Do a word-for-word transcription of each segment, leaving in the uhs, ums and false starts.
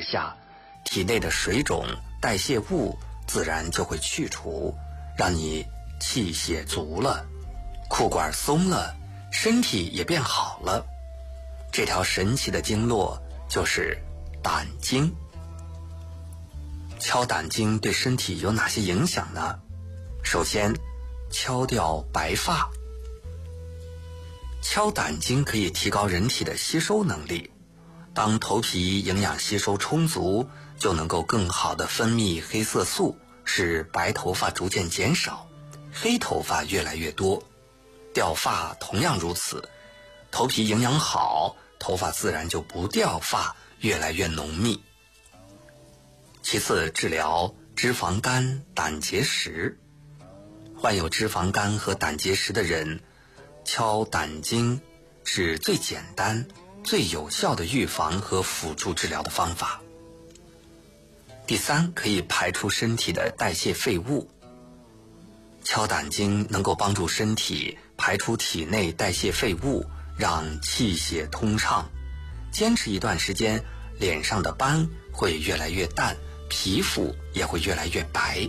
下，体内的水肿、代谢物自然就会去除，让你气血足了，裤管松了，身体也变好了。这条神奇的经络就是胆经。敲胆经对身体有哪些影响呢？首先，敲掉白发。敲胆经可以提高人体的吸收能力，当头皮营养吸收充足，就能够更好地分泌黑色素，使白头发逐渐减少，黑头发越来越多。掉发同样如此，头皮营养好，头发自然就不掉发，越来越浓密。其次，治疗脂肪肝、胆结石。患有脂肪肝和胆结石的人，敲胆经是最简单、最有效的预防和辅助治疗的方法。第三，可以排出身体的代谢废物。敲胆经能够帮助身体排出体内代谢废物，让气血通畅。坚持一段时间，脸上的斑会越来越淡，皮肤也会越来越白。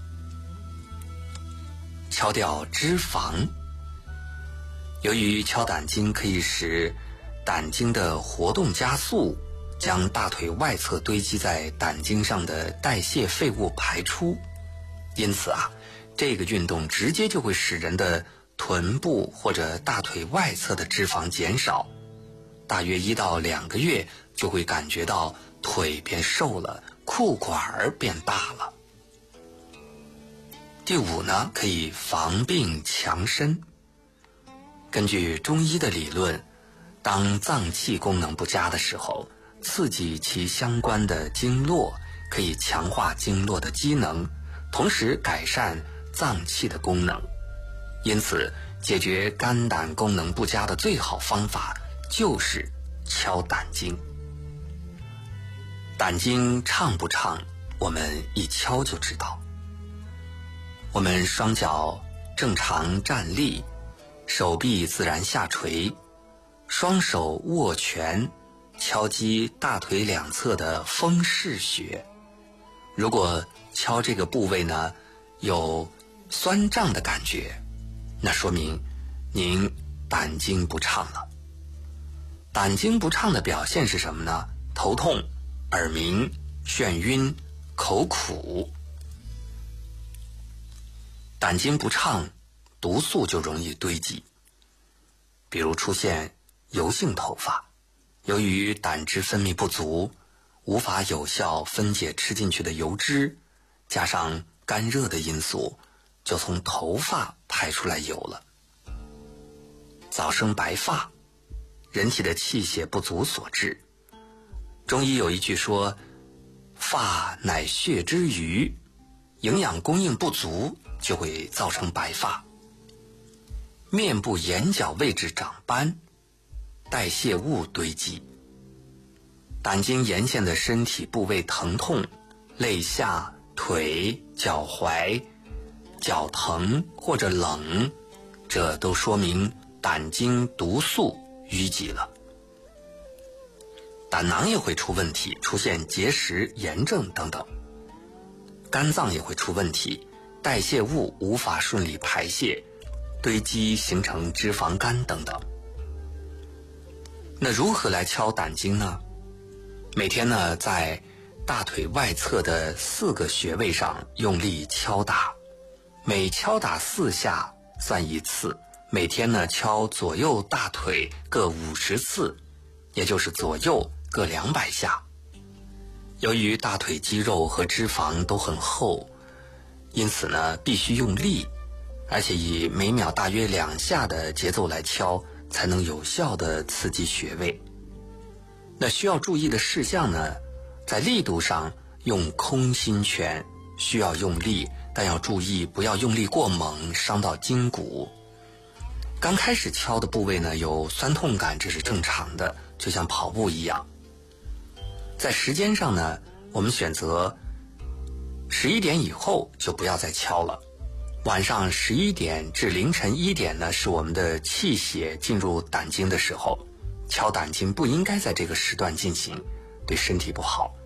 敲掉脂肪。由于敲胆经可以使胆经的活动加速，将大腿外侧堆积在胆经上的代谢废物排出，因此啊，这个运动直接就会使人的臀部或者大腿外侧的脂肪减少，大约一到两个月就会感觉到腿变瘦了，裤管变大了。第五呢，可以防病强身。根据中医的理论，当脏器功能不佳的时候，刺激其相关的经络，可以强化经络的机能，同时改善脏器的功能。因此，解决肝胆功能不佳的最好方法就是敲胆经。胆经畅不畅，我们一敲就知道。我们双脚正常站立，手臂自然下垂，双手握拳，敲击大腿两侧的风市穴。如果敲这个部位呢，有酸胀的感觉，那说明您胆经不畅了。胆经不畅的表现是什么呢？头痛、耳鸣、眩晕、口苦。胆经不畅，毒素就容易堆积，比如出现油性头发。由于胆汁分泌不足，无法有效分解吃进去的油脂，加上干热的因素，就从头发排出来油了。早生白发，人体的气血不足所致。中医有一句说，发乃血之余，营养供应不足就会造成白发。面部眼角位置长斑，代谢物堆积。胆经沿线的身体部位疼痛，肋下、腿、脚踝、脚疼或者冷，这都说明胆经毒素淤积了。胆囊也会出问题，出现结石、炎症等等。肝脏也会出问题，代谢物无法顺利排泄，堆积形成脂肪肝等等。那如何来敲胆经呢？每天呢，在大腿外侧的四个穴位上用力敲打，每敲打四下算一次。每天呢，敲左右大腿各五十次，也就是左右各两百下。由于大腿肌肉和脂肪都很厚，因此呢，必须用力，而且以每秒大约两下的节奏来敲，才能有效的刺激穴位。那需要注意的事项呢，在力度上用空心拳，需要用力，但要注意不要用力过猛，伤到筋骨。刚开始敲的部位呢，有酸痛感，这是正常的，就像跑步一样。在时间上呢，我们选择十一点以后就不要再敲了。晚上十一点至凌晨一点呢，是我们的气血进入胆经的时候，敲胆经不应该在这个时段进行，对身体不好。